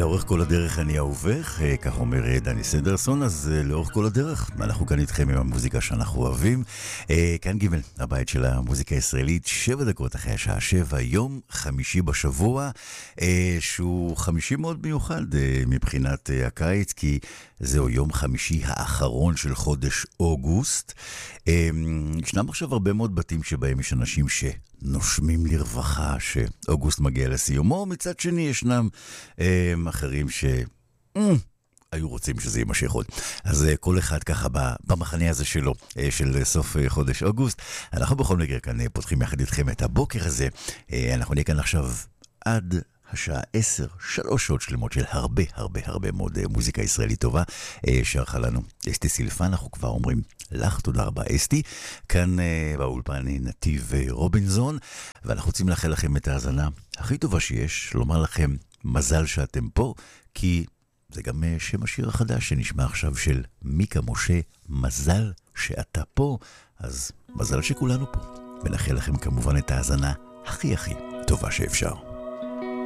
לאורך כל הדרך אני אהובך, כך אומר דני סנדרסון, אז לאורך כל הדרך אנחנו כאן איתכם עם המוזיקה שאנחנו אוהבים. כאן ג' הבית של המוזיקה הישראלית, 7 דקות אחרי השעה 7, יום חמישי בשבוע, שהוא חמישי מאוד מיוחד מבחינת הקיץ, כי זהו יום חמישי האחרון של חודש אוגוסט. ישנם עכשיו הרבה מאוד בתים שבהם יש אנשים שנושמים לרווחה, שאוגוסט מגיע לסיומו, מצד שני ישנם אחרים היו רוצים שזה יימשך עוד. אז כל אחד ככה במחנה הזה שלו, של סוף חודש אוגוסט. אנחנו בכל מקרה כאן פותחים יחד איתכם את הבוקר הזה. אנחנו נהיה כאן עכשיו עד השעה 10, 3 שעות שלמות של הרבה הרבה הרבה מאוד מוזיקה ישראלית טובה שערכה לנו אסתי סילפן. אנחנו כבר אומרים לך תודה רבה אסתי. כאן באולפן נתיב רובינזון, ואנחנו רוצים לאחל לכם את ההאזנה הכי טובה שיש, לומר לכם מזל שאתם פה, כי זה גם שם השיר החדש שנשמע עכשיו של מיקה משה, מזל שאתה פה. אז מזל שכולנו פה, ונאחל לכם כמובן את ההאזנה הכי הכי טובה שאפשר.